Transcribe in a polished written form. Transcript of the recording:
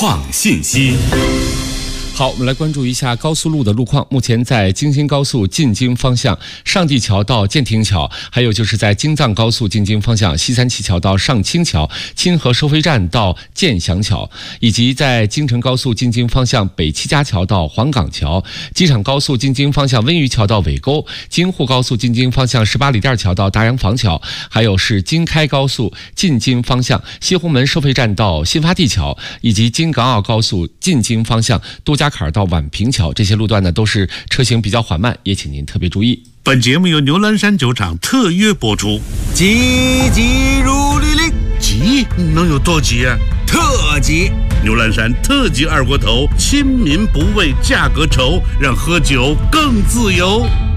创信息。 好，我们来关注一下高速路的路况。目前在京津高速进京方向上地桥到建亭桥，还有就是在京藏高速进京方向西三旗桥到上清桥、清河收费站到建祥桥，以及在京承高速进京方向北七家桥到黄岗桥、机场高速进京方向温榆桥到尾沟、京沪高速进京方向18里店桥到大洋坊桥，还有是京开高速进京方向西红门收费站到新发地桥，以及京港澳高速进京方向杜家坎到宛平桥，这些路段呢都是车行比较缓慢，也请您特别注意。 本节目由牛栏山酒厂特约播出。 急急如律令， 急能有多急啊？ 特急！ 牛栏山特级二锅头，亲民不畏价格稠，让喝酒更自由。